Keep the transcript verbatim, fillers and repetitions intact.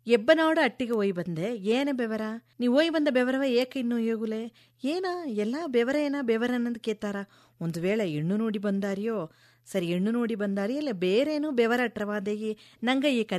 ಎಬ್ಬನಾಡ ಅಟ್ಟಿಗೆ ಒಯ್ ಬಂದೆ ಏನೇ ಬೆವರ ನೀ ಒಯ್ ಬಂದ ಬೆವರವ ಏಕೆ ಇನ್ನು ಯೋಗುಲೆ ಏನ ಎಲ್ಲ ಬೆವರ ಏನ ಬೆವರ ಅನ್ನೋದು ಕೇತಾರ. ಒಂದು ವೇಳೆ ಹೆಣ್ಣು ನೋಡಿ ಬಂದಾರಿಯೋ, ಸರಿ ಹೆಣ್ಣು ನೋಡಿ ಬಂದಾರಿ ಅಲ್ಲ ಬೇರೇನು ಬೆವರ ಅಟ್ರವಾದೇಗಿ ನಂಗ ಈ